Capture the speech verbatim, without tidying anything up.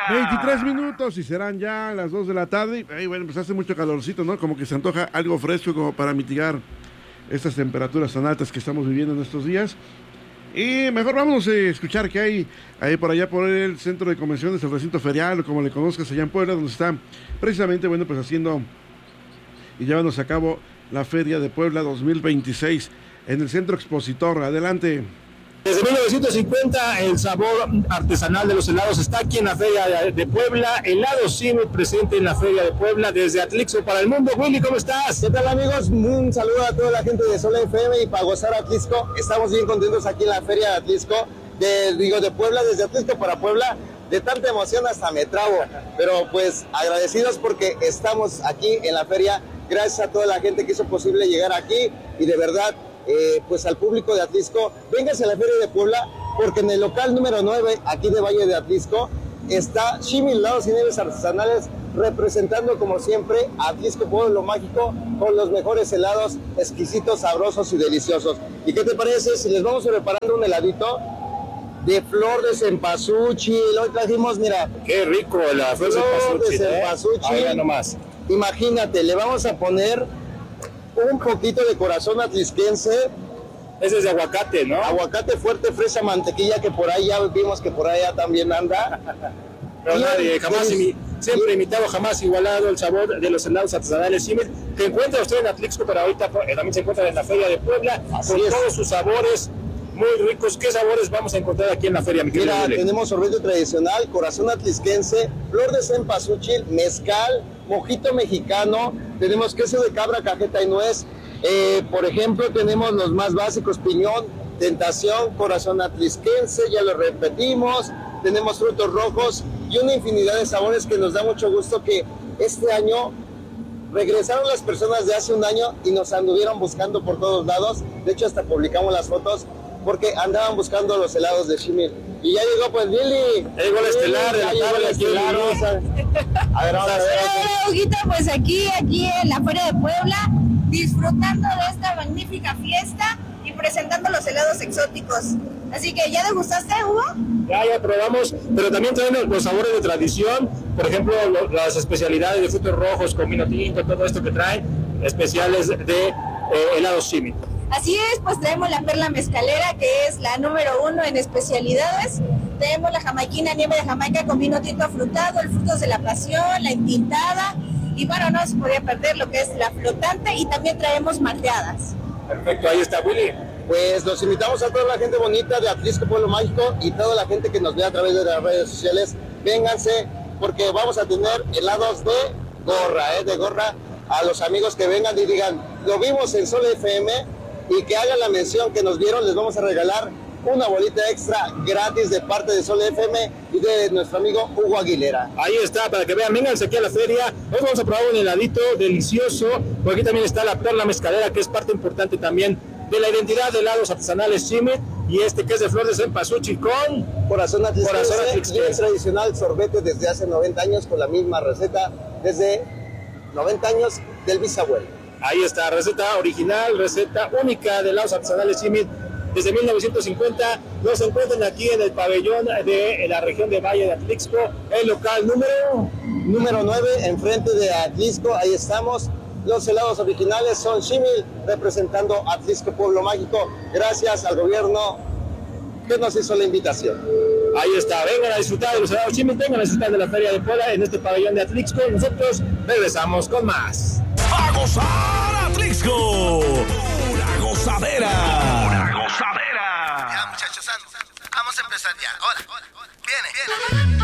veintitrés minutos y serán ya las dos de la tarde. Ay, bueno, pues hace mucho calorcito, ¿no? Como que se antoja algo fresco como para mitigar estas temperaturas tan altas que estamos viviendo en estos días. Y mejor vamos a escuchar qué hay ahí por allá por el centro de convenciones, el recinto ferial, o como le conozcas allá en Puebla, donde está precisamente, bueno, pues haciendo y llevándose a cabo la Feria de Puebla dos mil veintiséis en el Centro Expositor. Adelante. Desde mil novecientos cincuenta el sabor artesanal de los helados está aquí en la Feria de Puebla. Helados Simit presente en la Feria de Puebla desde Atlixco para el mundo. Willy, ¿cómo estás? ¿Qué tal, amigos? Un saludo a toda la gente de Sol F M y para gozar Atlixco. Estamos bien contentos aquí en la Feria de Atlixco, de, digo, de Puebla, desde Atlixco para Puebla. De tanta emoción hasta me trabo, pero pues agradecidos porque estamos aquí en la feria. Gracias a toda la gente que hizo posible llegar aquí y de verdad, Eh, pues al público de Atlixco, vénganse a la Feria de Puebla, porque en el local número nueve, aquí de Valle de Atlixco, está Shimi Helados y Nieves Artesanales, representando como siempre a Atlixco, Pueblo Mágico, con los mejores helados, exquisitos, sabrosos y deliciosos. ¿Y qué te parece si les vamos preparando un heladito de flor de cempasúchil? Hoy trajimos, mira, qué rico la flor, flor de cempasúchil, cempasúchil. ¿eh? nomás. Imagínate, le vamos a poner un poquito de corazón atlisquense. Ese es de aguacate, ¿no? Aguacate fuerte, fresa, mantequilla, que por ahí ya vimos que por allá también anda. Pero y nadie, el, jamás, el, imi, siempre imitado, jamás igualado el sabor de los helados artesanales Simit, que encuentra usted en Atlixco, pero ahorita eh, también se encuentra en la Feria de Puebla, Así con es. todos sus sabores muy ricos. ¿Qué sabores vamos a encontrar aquí en la feria, mi querido Mira, Willy? tenemos sorbete tradicional, corazón atlisquense, flor de cempasúchil, mezcal, mojito mexicano, tenemos queso de cabra, cajeta y nuez. Eh, por ejemplo, tenemos los más básicos, piñón, tentación, corazón atlisquense, ya lo repetimos, tenemos frutos rojos y una infinidad de sabores que nos da mucho gusto que este año regresaron las personas de hace un año y nos anduvieron buscando por todos lados. De hecho, hasta publicamos las fotos porque andaban buscando los helados de Shimi. Y ya llegó pues Lili. Ya llegó la estelar de la tarde, aquí en estelar, Lili. vamos a ver. A ver, vamos a ver. Hola, Huguito, pues aquí, aquí en la Feria de Puebla, disfrutando de esta magnífica fiesta y presentando los helados exóticos. Así que, ¿ya degustaste, Hugo? Ya, ya probamos, pero también tenemos los sabores de tradición, por ejemplo, lo, las especialidades de frutos rojos con vino tinto, todo esto que traen, especiales de eh, helados Simit. Así es, pues traemos la perla mezcalera, que es la número uno en especialidades. Tenemos la jamaiquina, nieve de Jamaica con vino tinto afrutado, el frutos de la pasión, la entintada. Y bueno, no se podía perder lo que es la flotante y también traemos malteadas. Perfecto, ahí está Willy. Pues los invitamos a toda la gente bonita de Atlixco, Pueblo Mágico y toda la gente que nos ve a través de las redes sociales. Vénganse porque vamos a tener helados de gorra, ¿eh? de gorra. A los amigos que vengan y digan, lo vimos en Sol F M y que hagan la mención que nos vieron, les vamos a regalar una bolita extra gratis de parte de Sol F M y de nuestro amigo Hugo Aguilera. Ahí está, para que vean, vénganse aquí a la feria. Hoy vamos a probar un heladito delicioso. Por aquí también está la perla mezcalera, que es parte importante también de la identidad de helados artesanales Simit. Y este que es de flor de cempasúchil con corazón atlisquense, corazón atlisquense. Y el tradicional sorbete desde hace noventa años con la misma receta desde noventa años del bisabuelo. Ahí está, receta original, receta única de helados artesanales Simit. Desde mil novecientos cincuenta los encuentran aquí en el pabellón de la región de Valle de Atlixco, el local número número nueve, enfrente de Atlixco. Ahí estamos. Los helados originales son Shimil, representando Atlixco, Pueblo Mágico. Gracias al gobierno que nos hizo la invitación. Ahí está, vengan a disfrutar de los helados Shimil, vengan a disfrutar de la Feria de Puebla en este pabellón de Atlixco. Nosotros regresamos con más. ¡A gozar, Atlixco! ¡Pura gozadera! ¡Pura gozadera! Ya, muchachos, vamos a empezar ya. Ahora, viene, viene.